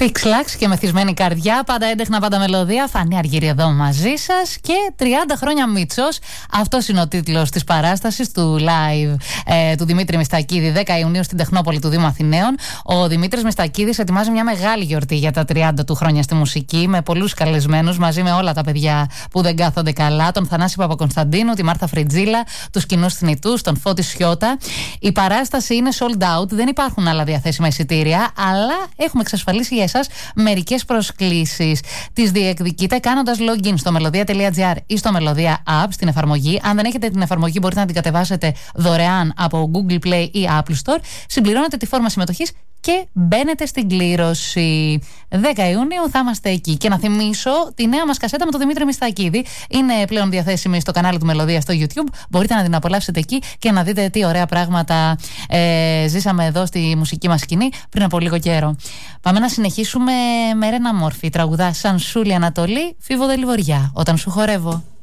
Πίξλαξ και μεθυσμένη καρδιά, πάντα έντεχνα, πάντα μελωδία. Φανή Αργύρη εδώ μαζί σας και 30 χρόνια Μίτσος. Αυτός είναι ο τίτλος της παράστασης του live του Δημήτρη Μιστακίδη, 10 Ιουνίου στην Τεχνόπολη του Δήμου Αθηναίων. Ο Δημήτρης Μιστακίδης ετοιμάζει μια μεγάλη γιορτή για τα 30 του χρόνια στη μουσική, με πολλούς καλεσμένους, μαζί με όλα τα παιδιά που δεν κάθονται καλά. Τον Θανάση Παπακωνσταντίνου, τη Μάρθα Φριτζίλα, τους κοινούς θνητούς, τον Φώτη Σιώτα. Η παράσταση είναι sold out, δεν υπάρχουν άλλα διαθέσιμα εισιτήρια, αλλά έχουμε εξασφαλίσει για εσάς μερικές προσκλήσεις. Τις διεκδικείτε κάνοντας login στο melodia.gr ή στο Melodia App στην εφαρμογή. Αν δεν έχετε την εφαρμογή, μπορείτε να την κατεβάσετε δωρεάν από Google Play ή Apple Store. Συμπληρώνετε τη φόρμα συμμετοχής και μπαίνετε στην κλήρωση. 10 Ιουνίου θα είμαστε εκεί. Και να θυμίσω τη νέα μας κασέτα με τον Δημήτρη Μιστακίδη. Είναι πλέον διαθέσιμη στο κανάλι του Μελωδία στο YouTube. Μπορείτε να την απολαύσετε εκεί και να δείτε τι ωραία πράγματα ζήσαμε εδώ στη μουσική μας σκηνή πριν από λίγο καιρό. Πάμε να συνεχίσουμε με Ρένα Μόρφη. Τραγουδά Σαν Σούλη Ανατολή, Φίβο Δελιβοριά. Όταν σου χορεύω.